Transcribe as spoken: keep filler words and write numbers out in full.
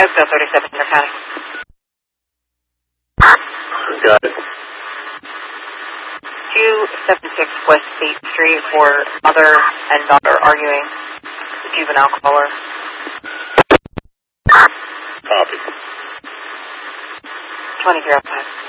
Oakville thirty-seven, Center County. Got it. two seventy-six West State Street for mother and daughter arguing. Juvenile caller. Copy. twenty-three outside.